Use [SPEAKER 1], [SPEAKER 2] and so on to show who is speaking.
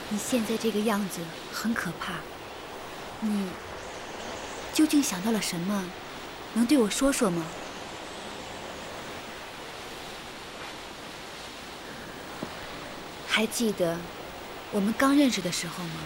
[SPEAKER 1] 你现在这个样子很可怕，你究竟想到了什么？能对我说说吗？还记得我们刚认识的时候吗？